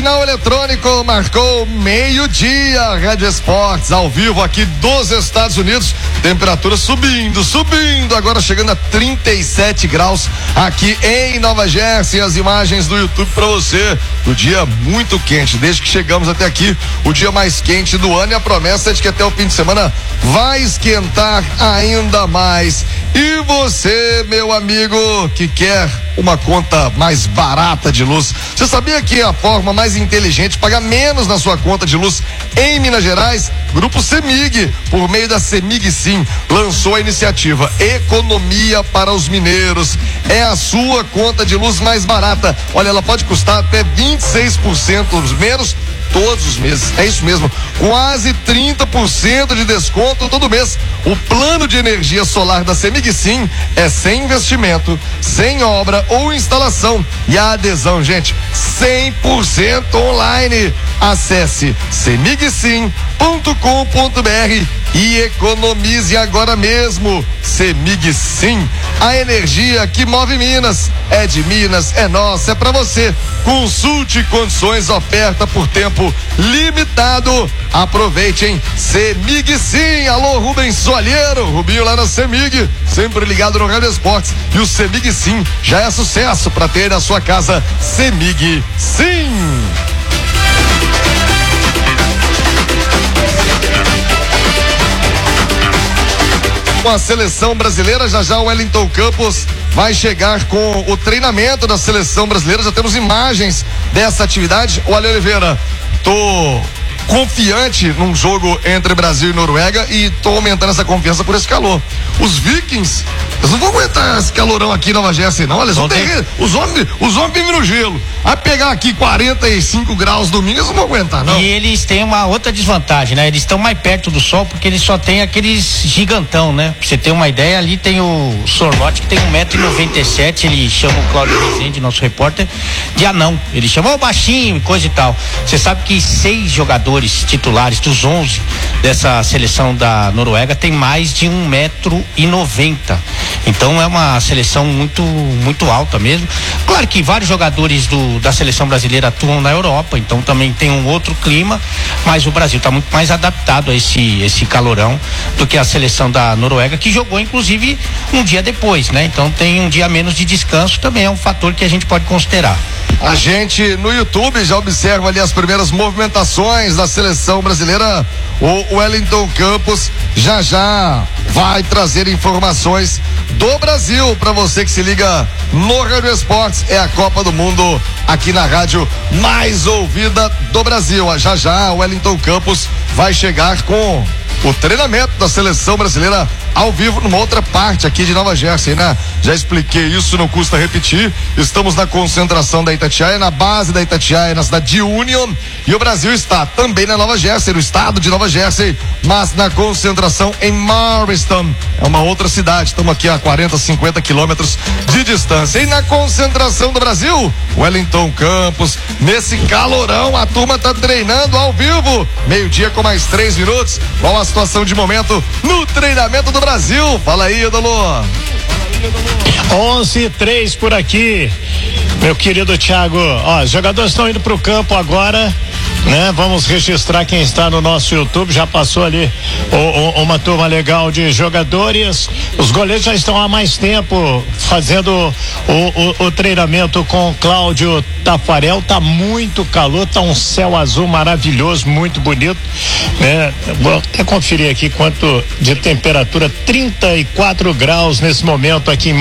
Sinal eletrônico marcou meio-dia. Rádio Esportes ao vivo aqui dos Estados Unidos. Temperatura subindo. Agora chegando a 37 graus aqui em Nova Jersey. As imagens do YouTube para você. O dia muito quente. Desde que chegamos até aqui, o dia mais quente do ano. E a promessa é de que até o fim de semana vai esquentar ainda mais. E você, meu amigo, que quer uma conta mais barata de luz, você sabia que a forma mais inteligente de pagar menos na sua conta de luz em Minas Gerais? Grupo CEMIG, por meio da CEMIG Sim, lançou a iniciativa Economia para os Mineiros. É a sua conta de luz mais barata. Olha, ela pode custar até 26% menos todos os meses. É isso mesmo, quase 30% de desconto todo mês. O plano de energia solar da CEMIG Sim é sem investimento, sem obra ou instalação. E a adesão, gente, 100% online. Acesse cemigsim.com.br e economize agora mesmo. CEMIG Sim, a energia que move Minas. É de Minas, é nossa, é pra você. Consulte condições, oferta por tempo limitado. Aproveite, hein? CEMIG Sim. Alô, Rubens Soalheiro, Rubinho lá na CEMIG, sempre ligado no Rádio Esportes. E o CEMIG Sim já é sucesso para ter na sua casa. CEMIG Sim. Com a seleção brasileira, já o Wellington Campos vai chegar com o treinamento da seleção brasileira. Já temos imagens dessa atividade. Olha, Oliveira, tô confiante num jogo entre Brasil e Noruega e tô aumentando essa confiança por esse calor. Os Vikings, eles não vão aguentar esse calorão aqui em Nova Jersey, não. Eles vão ter, os homens vivem no gelo. Aí pegar aqui 45 graus domingo, eles não vão aguentar, não. E eles têm uma outra desvantagem, né? Eles estão mais perto do sol porque eles só têm aqueles gigantão, né? Pra você ter uma ideia, ali tem o Sorlote, que tem 1,97 m, ele chama o Cláudio Rezende, nosso repórter, de anão. Ele chamou baixinho e coisa e tal. Você sabe que 6 jogadores titulares dos 11 dessa seleção da Noruega tem mais de 1,90 m. Então é uma seleção muito alta mesmo. Claro que vários jogadores da seleção brasileira atuam na Europa, então também tem um outro clima, mas o Brasil está muito mais adaptado a esse calorão do que a seleção da Noruega, que jogou inclusive um dia depois, né? Então tem um dia menos de descanso, também é um fator que a gente pode considerar. A gente no YouTube já observa ali as primeiras movimentações da seleção brasileira. O Wellington Campos já vai trazer informações do Brasil para você que se liga no Rádio Esportes. É a Copa do Mundo aqui na rádio mais ouvida do Brasil. Já o Wellington Campos vai chegar com o treinamento da seleção brasileira ao vivo numa outra parte aqui de Nova Jersey, né? Já expliquei isso, não custa repetir. Estamos na concentração da Itatiaia, na base da Itatiaia, na cidade de Union, e o Brasil está também na Nova Jersey, no estado de Nova Jersey, mas na concentração em Marston, é uma outra cidade. Estamos aqui a 40, 50 quilômetros de distância. E na concentração do Brasil, Wellington Campos, nesse calorão, a turma está treinando ao vivo, meio-dia com mais 3 minutos. Qual a situação de momento no treinamento do Brasil? Fala aí, Edolo. 11:03 por aqui, meu querido Thiago. Ó, os jogadores estão indo pro campo agora, né? Vamos registrar quem está no nosso YouTube. Já passou ali uma turma legal de jogadores. Os goleiros já estão há mais tempo fazendo o treinamento com o Cláudio Tafarel. Tá muito calor, tá um céu azul maravilhoso, muito bonito, né? Vou até conferir aqui quanto de temperatura. 34 graus nesse momento aqui em